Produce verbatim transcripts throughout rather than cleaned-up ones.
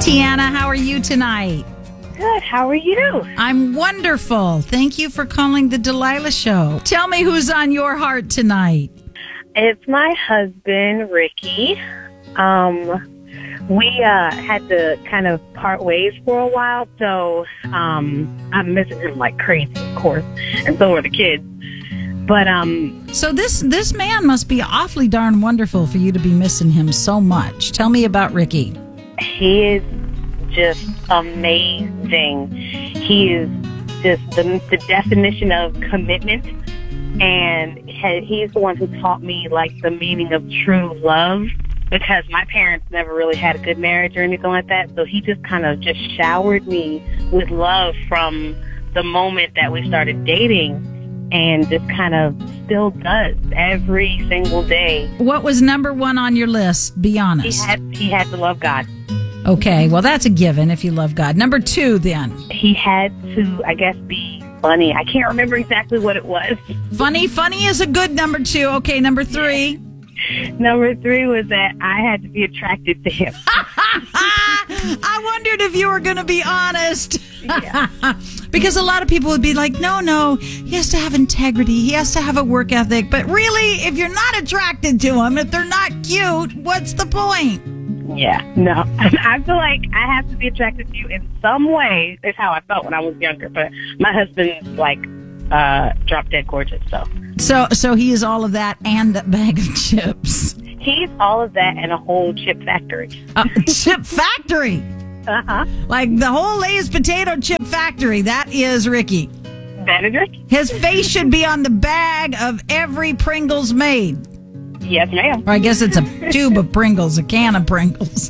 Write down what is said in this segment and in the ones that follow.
Tiana, how are you tonight? Good. How are you? I'm wonderful. Thank you for calling the Delilah Show. Tell me who's on your heart tonight. It's my husband, Ricky. Um, we uh, had to kind of part ways for a while, so um, I'm missing him like crazy, of course, and so are the kids. But um, So this this man must be awfully darn wonderful for you to be missing him so much. Tell me about Ricky. he is just amazing. He is just the, the definition of commitment, and he's the one who taught me like the meaning of true love, because my parents never really had a good marriage or anything like that. So he just kind of just showered me with love from the moment that we started dating, and just kind of still does every single day. What was number one on your list? Be honest. He had, he had to love God. Okay, well, that's a given if you love God. Number two, then. He had to, I guess, be funny. I can't remember exactly what it was. Funny, funny is a good number two. Okay, number three. Number three was that I had to be attracted to him. I wondered if you were going to be honest. Yeah. Because a lot of people would be like, no, no, he has to have integrity. He has to have a work ethic. But really, if you're not attracted to him, if they're not cute, what's the point? Yeah, no. I feel like I have to be attracted to you in some way. It's how I felt when I was younger. But my husband's like uh, drop dead gorgeous. So. so so he is all of that and a bag of chips. He's all of that and a whole chip factory. A chip factory? Uh-huh. Like the whole Lay's potato chip factory. That is Ricky. That is Ricky. His face should be on the bag of every Pringles made. Yes, ma'am. Or I guess it's a tube of Pringles, a can of Pringles.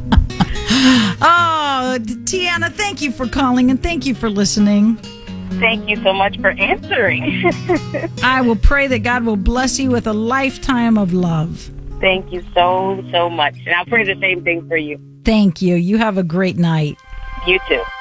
Oh, Tiana, thank you for calling and thank you for listening. Thank you so much for answering. I will pray that God will bless you with a lifetime of love. Thank you so, so much. And I'll pray the same thing for you. Thank you. You have a great night. You too.